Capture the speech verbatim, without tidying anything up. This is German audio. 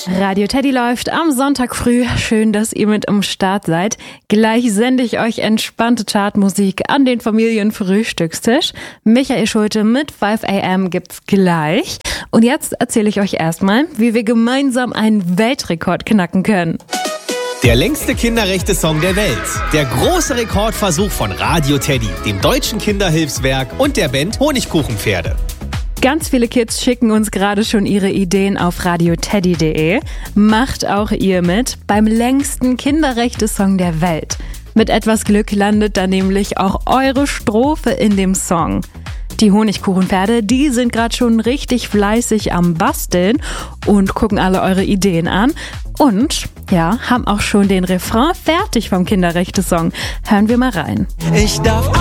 Radio Teddy läuft am Sonntag früh. Schön, dass ihr mit am Start seid. Gleich sende ich euch entspannte Chartmusik an den Familienfrühstückstisch. Michael Schulte mit five a m gibt's gleich. Und jetzt erzähle ich euch erstmal, wie wir gemeinsam einen Weltrekord knacken können. Der längste Kinderrechte-Song der Welt. Der große Rekordversuch von Radio Teddy, dem deutschen Kinderhilfswerk und der Band Honigkuchenpferde. Ganz viele Kids schicken uns gerade schon ihre Ideen auf radioteddy punkt de. Macht auch ihr mit beim längsten Kinderrechte-Song der Welt. Mit etwas Glück landet da nämlich auch eure Strophe in dem Song. Die Honigkuchenpferde, die sind gerade schon richtig fleißig am Basteln und gucken alle eure Ideen an. Und, ja, haben auch schon den Refrain fertig vom Kinderrechte-Song. Hören wir mal rein. Ich darf